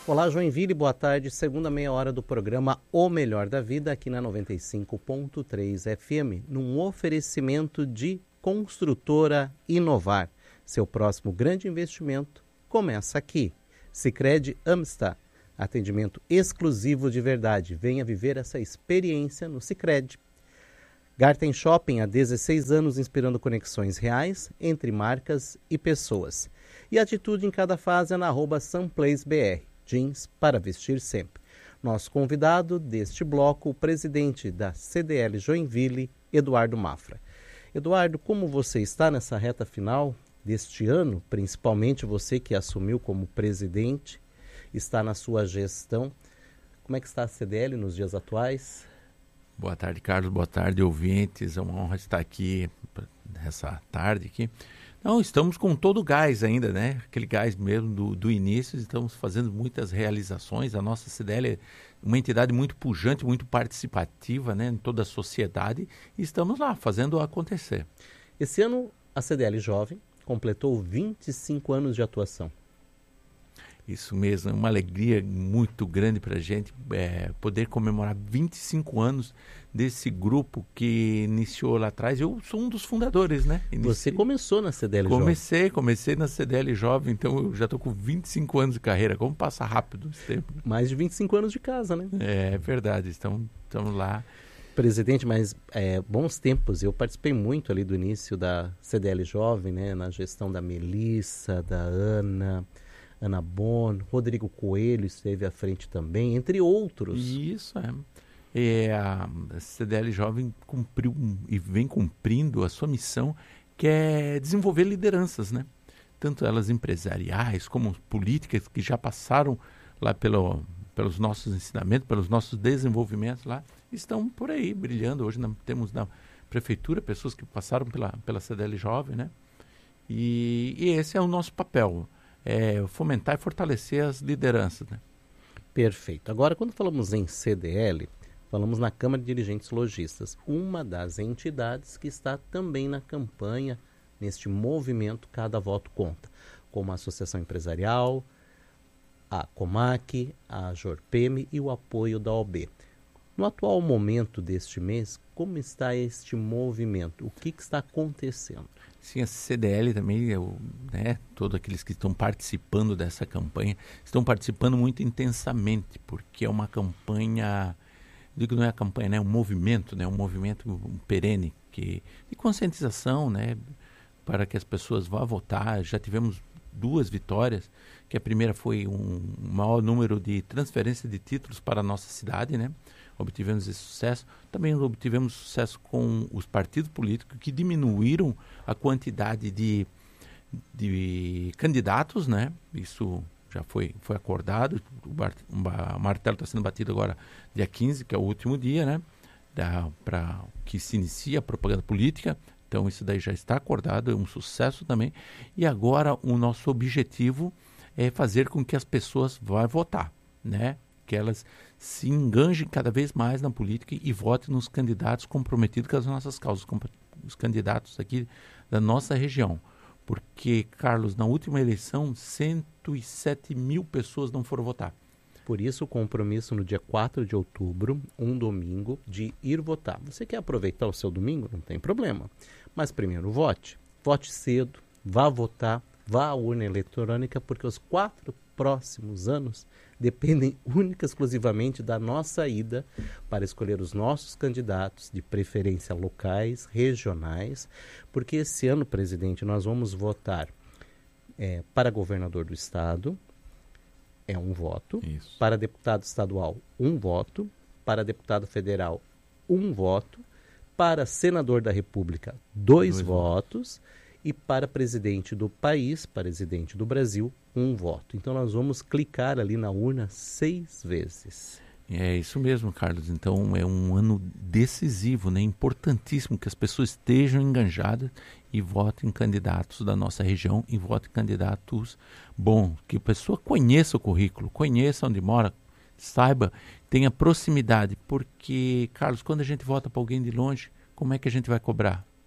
Olá, Joinville, boa tarde. Segunda meia hora do programa O Melhor da Vida, aqui na 95.3 FM, num oferecimento de Construtora Inovar. Seu próximo grande investimento começa aqui. Sicredi Amsta, atendimento exclusivo de verdade. Venha viver essa experiência no Sicredi. Garten Shopping, há 16 anos, inspirando conexões reais entre marcas e pessoas. E atitude em cada fase é na @sunplacebr. Jeans para vestir sempre. Nosso convidado deste bloco, o presidente da CDL Joinville, Eduardo Mafra. Eduardo, como você está nessa reta final deste ano, principalmente você que assumiu como presidente, está na sua gestão, como é que está a CDL nos dias atuais? Boa tarde, Carlos. Boa tarde, ouvintes. É uma honra estar aqui nessa tarde aqui. Não, estamos com todo o gás ainda, né? Aquele gás mesmo do início, estamos fazendo muitas realizações. A nossa CDL é uma entidade muito pujante, muito participativa, né, em toda a sociedade, e estamos lá fazendo acontecer. Esse ano, a CDL Jovem completou 25 anos de atuação. Isso mesmo, é uma alegria muito grande para a gente poder comemorar 25 anos desse grupo que iniciou lá atrás. Eu sou um dos fundadores, né? Você começou na CDL Jovem? Comecei na CDL Jovem, então eu já estou com 25 anos de carreira. Como passa rápido esse tempo? Mais de 25 anos de casa, né? É verdade, estamos lá. Presidente, mas bons tempos. Eu participei muito ali do início da CDL Jovem, né? Na gestão da Melissa, da Ana Bon, Rodrigo Coelho esteve à frente também, entre outros. Isso, a CDL Jovem cumpriu e vem cumprindo a sua missão, que é desenvolver lideranças, né? Tanto elas empresariais como políticas que já passaram lá pelos nossos ensinamentos, pelos nossos desenvolvimentos lá, estão por aí brilhando. Hoje temos na prefeitura pessoas que passaram pela CDL Jovem, né? E esse é o nosso papel. Fomentar e fortalecer as lideranças, né? Perfeito. Agora, quando falamos em CDL, falamos na Câmara de Dirigentes Lojistas, uma das entidades que está também na campanha, neste movimento Cada Voto Conta, como a Associação Empresarial, a Comac, a Jorpeme e o apoio da OB. No atual momento deste mês, como está este movimento? O que está acontecendo? Sim, a CDL também, todos aqueles que estão participando dessa campanha, estão participando muito intensamente, porque é uma campanha, digo, não é a campanha, né, é um movimento perene de conscientização, né, para que as pessoas vá votar. Já tivemos 2 vitórias, que a primeira foi um maior número de transferência de títulos para a nossa cidade, né? Obtivemos esse sucesso. Também obtivemos sucesso com os partidos políticos que diminuíram a quantidade de candidatos, né? Isso já foi acordado. O martelo está sendo batido agora dia 15, que é o último dia, né? Para que se inicie a propaganda política. Então isso daí já está acordado, é um sucesso também. E agora o nosso objetivo é fazer com que as pessoas vá votar, né? Que elas se enganjem cada vez mais na política e votem nos candidatos comprometidos com as nossas causas, os candidatos aqui da nossa região. Porque, Carlos, na última eleição, 107 mil pessoas não foram votar. Por isso, o compromisso no dia 4 de outubro, um domingo, de ir votar. Você quer aproveitar o seu domingo? Não tem problema. Mas primeiro, vote. Vote cedo, vá votar, vá à urna eletrônica, porque os 4 próximos anos dependem única e exclusivamente da nossa ida para escolher os nossos candidatos, de preferência locais, regionais, porque esse ano, presidente, nós vamos votar para governador do estado, um voto, Isso. Para deputado estadual, 1 voto, para deputado federal, 1 voto, para senador da República, 2 votos, e para presidente do país, presidente do Brasil, 1 voto. Então nós vamos clicar ali na urna 6 vezes. É isso mesmo, Carlos. Então é um ano decisivo, né? Importantíssimo que as pessoas estejam engajadas e votem em candidatos da nossa região e votem em candidatos bons, que a pessoa conheça o currículo, conheça onde mora, saiba, tenha proximidade, porque, Carlos, quando a gente vota para alguém de longe, como é que a gente vai cobrar?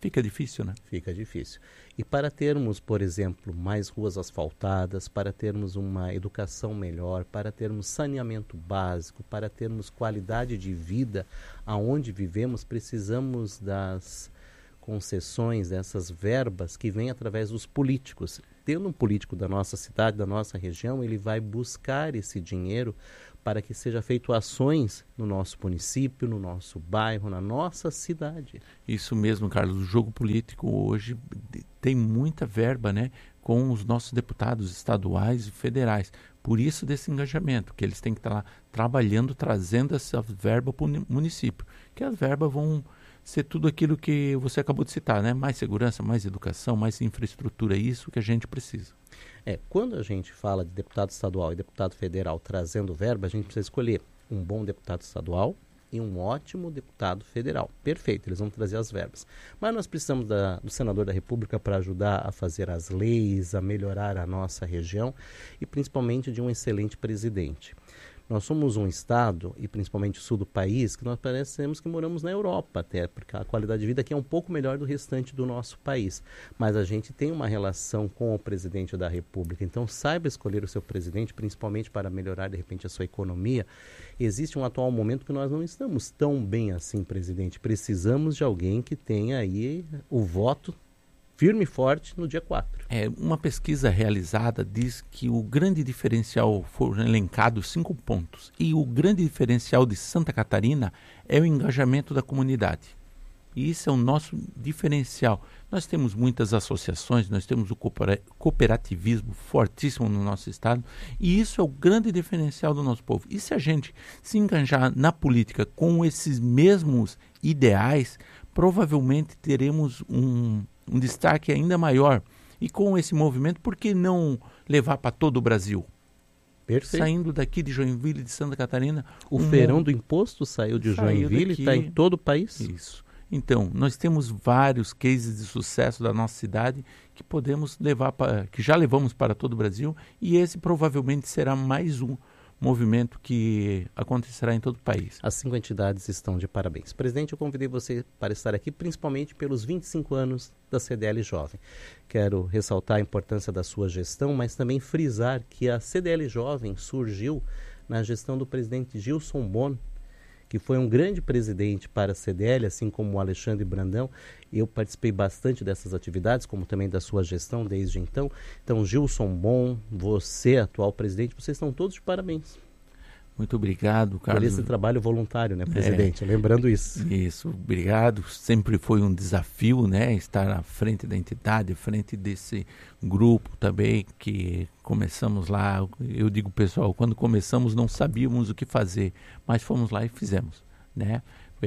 fica difícil, né? Fica difícil. E para termos, por exemplo, mais ruas asfaltadas, para termos uma educação melhor, para termos saneamento básico, para termos qualidade de vida aonde vivemos, precisamos das concessões, dessas verbas que vêm através dos políticos. Tendo um político da nossa cidade, da nossa região, ele vai buscar esse dinheiro para que seja feito ações no nosso município, no nosso bairro, na nossa cidade. Isso mesmo, Carlos. O jogo político hoje tem muita verba, né, com os nossos deputados estaduais e federais. Por isso desse engajamento, que eles têm que estar lá trabalhando, trazendo essa verba para o município. Que as verbas vão ser tudo aquilo que você acabou de citar, né? Mais segurança, mais educação, mais infraestrutura, isso que a gente precisa. Quando a gente fala de deputado estadual e deputado federal trazendo verba, a gente precisa escolher um bom deputado estadual e um ótimo deputado federal. Perfeito, eles vão trazer as verbas. Mas nós precisamos do senador da República para ajudar a fazer as leis, a melhorar a nossa região e principalmente de um excelente presidente. Nós somos um estado, e principalmente o sul do país, que nós parecemos que moramos na Europa até, porque a qualidade de vida aqui é um pouco melhor do restante do nosso país. Mas a gente tem uma relação com o presidente da República, então saiba escolher o seu presidente, principalmente para melhorar, de repente, a sua economia. Existe um atual momento que nós não estamos tão bem assim, presidente. Precisamos de alguém que tenha aí o voto firme e forte no dia 4. Uma pesquisa realizada diz que o grande diferencial, foram elencados 5 pontos, e o grande diferencial de Santa Catarina é o engajamento da comunidade. E isso é o nosso diferencial. Nós temos muitas associações, nós temos o cooperativismo fortíssimo no nosso estado, e isso é o grande diferencial do nosso povo. E se a gente se engajar na política com esses mesmos ideais, provavelmente teremos um destaque ainda maior. E com esse movimento, por que não levar para todo o Brasil? Perfeito. Saindo daqui de Joinville, de Santa Catarina. O feirão do imposto saiu de Joinville e está em todo o país? Isso. Então, nós temos vários cases de sucesso da nossa cidade que podemos levar que já levamos para todo o Brasil, e esse provavelmente será mais um movimento que acontecerá em todo o país. As 5 entidades estão de parabéns. Presidente, eu convidei você para estar aqui principalmente pelos 25 anos da CDL Jovem. Quero ressaltar a importância da sua gestão, mas também frisar que a CDL Jovem surgiu na gestão do presidente Gilson Bon, que foi um grande presidente para a CDL, assim como o Alexandre Brandão. Eu participei bastante dessas atividades, como também da sua gestão desde então. Então, Gilson Bon, você, atual presidente, vocês estão todos de parabéns. Muito obrigado, Carlos. Por esse trabalho voluntário, né, presidente? Lembrando isso. Isso, obrigado. Sempre foi um desafio, né, estar à frente da entidade, à frente desse grupo também, que começamos lá. Eu digo, pessoal, quando começamos não sabíamos o que fazer, mas fomos lá e fizemos, né?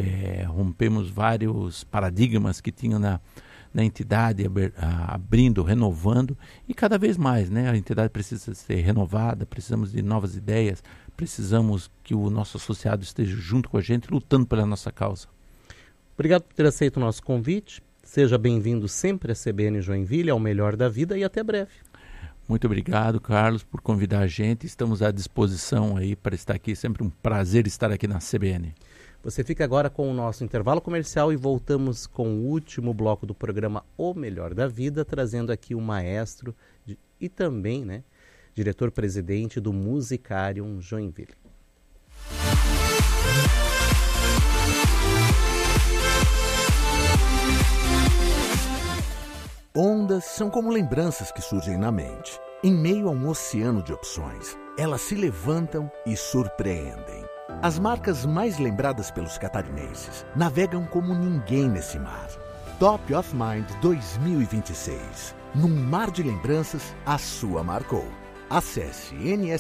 Rompemos vários paradigmas que tinham na entidade, abrindo, renovando, e cada vez mais, né? A entidade precisa ser renovada, precisamos de novas ideias, precisamos que o nosso associado esteja junto com a gente, lutando pela nossa causa. Obrigado por ter aceito o nosso convite. Seja bem-vindo sempre à CBN Joinville, ao Melhor da Vida, e até breve. Muito obrigado, Carlos, por convidar a gente. Estamos à disposição aí para estar aqui. Sempre um prazer estar aqui na CBN. Você fica agora com o nosso intervalo comercial e voltamos com o último bloco do programa O Melhor da Vida, trazendo aqui o maestro e também, né, diretor-presidente do Musicarium Joinville. Ondas são como lembranças que surgem na mente. Em meio a um oceano de opções, elas se levantam e surpreendem. As marcas mais lembradas pelos catarinenses navegam como ninguém nesse mar. Top of Mind 2026. Num mar de lembranças, a sua marcou. Acesse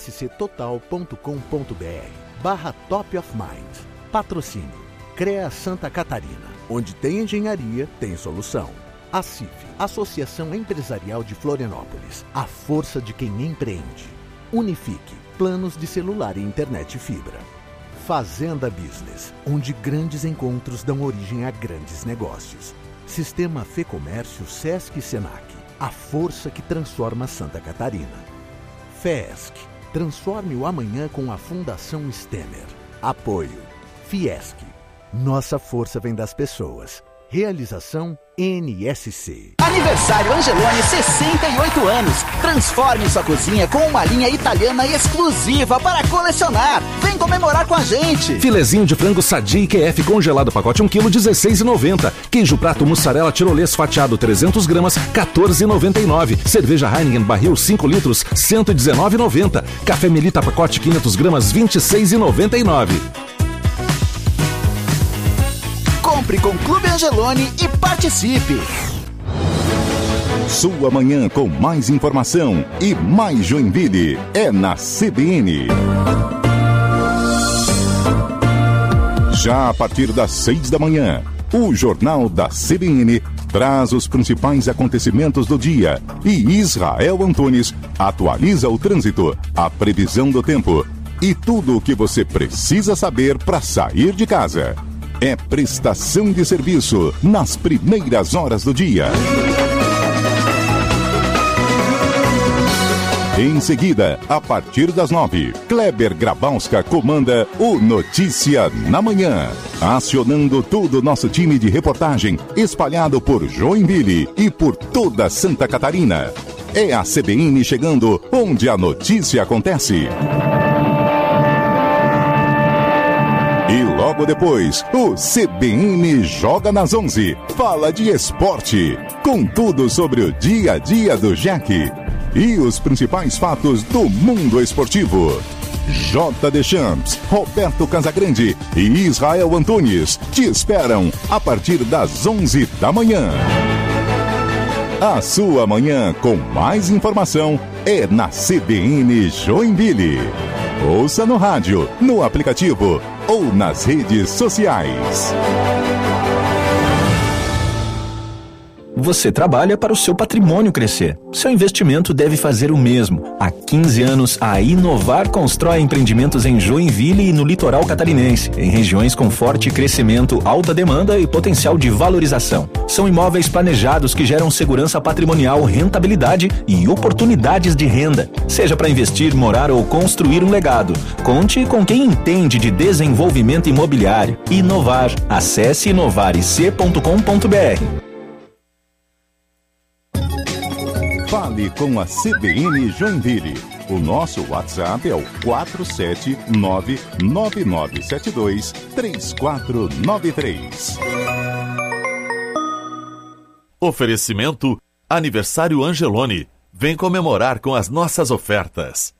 nsctotal.com.br/Top of Mind. Patrocínio CREA Santa Catarina. Onde tem engenharia, tem solução. A CIF, Associação Empresarial de Florianópolis. A força de quem empreende. Unifique, planos de celular e internet fibra. Fazenda Business, onde grandes encontros dão origem a grandes negócios. Sistema Fê Comércio Sesc e Senac, a força que transforma Santa Catarina. FESC, transforme o amanhã com a Fundação Stemer. Apoio Fiesc, nossa força vem das pessoas. Realização NSC. Aniversário Angeloni, 68 anos. Transforme sua cozinha com uma linha italiana exclusiva para colecionar. Vem comemorar com a gente. Filezinho de frango Sadia IQF congelado, pacote 1 kg, R$16,90. Queijo prato mussarela tirolês fatiado 300 gramas, R$14,99. Cerveja Heineken barril 5 litros, R$119,90. Café Melita pacote 500 gramas, R$26,99. Compre com Clube Angeloni e participe. Sua manhã com mais informação e mais Joinville é na CBN. Já a partir das 6 da manhã, o Jornal da CBN traz os principais acontecimentos do dia e Israel Antunes atualiza o trânsito, a previsão do tempo e tudo o que você precisa saber para sair de casa. É prestação de serviço nas primeiras horas do dia. Em seguida, a partir das 9, Kleber Grabowska comanda o Notícia na Manhã, acionando todo o nosso time de reportagem espalhado por Joinville e por toda Santa Catarina. É a CBN chegando onde a notícia acontece. E logo depois, o CBN Joga nas 11. Fala de esporte, com tudo sobre o dia a dia do Jack e os principais fatos do mundo esportivo. J. Deschamps, Roberto Casagrande e Israel Antunes te esperam a partir das 11 da manhã. A sua manhã com mais informação é na CBN Joinville. Ouça no rádio, no aplicativo ou nas redes sociais. Você trabalha para o seu patrimônio crescer. Seu investimento deve fazer o mesmo. Há 15 anos, a Inovar constrói empreendimentos em Joinville e no litoral catarinense, em regiões com forte crescimento, alta demanda e potencial de valorização. São imóveis planejados que geram segurança patrimonial, rentabilidade e oportunidades de renda. Seja para investir, morar ou construir um legado. Conte com quem entende de desenvolvimento imobiliário. Inovar. Acesse inovarec.com.br. Fale com a CBN Joinville. O nosso WhatsApp é o 479-9972-3493. Oferecimento Aniversário Angeloni. Vem comemorar com as nossas ofertas.